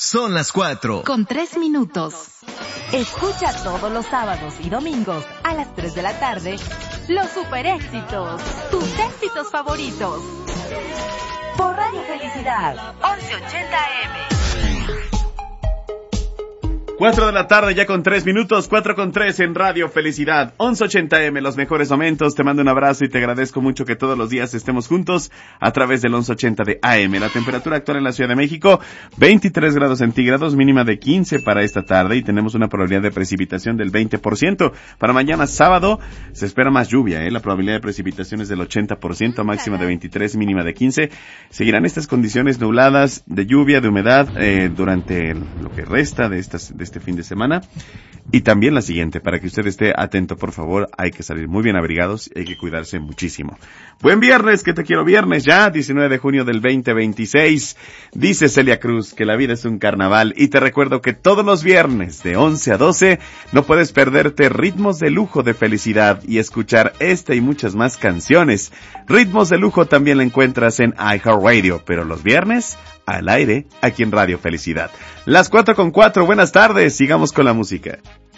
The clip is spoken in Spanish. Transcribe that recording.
Son las 4:03. Escucha todos los sábados y domingos a las 3 de la tarde los super éxitos, tus éxitos favoritos. Por Radio Felicidad, 1180 AM. 4 de la tarde ya con 3 minutos, 4:03 en Radio Felicidad, 1180M, los mejores momentos. Te mando un abrazo y te agradezco mucho que todos los días estemos juntos a través del 1180 de AM. La temperatura actual en la Ciudad de México, 23 grados centígrados, mínima de 15 para esta tarde y tenemos una probabilidad de precipitación del 20%. Para mañana sábado se espera más lluvia, la probabilidad de precipitación es del 80%, máxima de 23, mínima de 15. Seguirán estas condiciones nubladas de lluvia, de humedad, durante lo que resta de este fin de semana y también la siguiente, para que usted esté atento, por favor. Hay que salir muy bien abrigados y hay que cuidarse muchísimo. Buen viernes, que te quiero viernes ya, 19 de junio del 2026. Dice Celia Cruz que la vida es un carnaval y te recuerdo que todos los viernes de 11 a 12 no puedes perderte Ritmos de Lujo de Felicidad y escuchar esta y muchas más canciones. Ritmos de Lujo también la encuentras en iHeartRadio, pero los viernes al aire aquí en Radio Felicidad. Las 4:04, buenas tardes, sigamos con la música.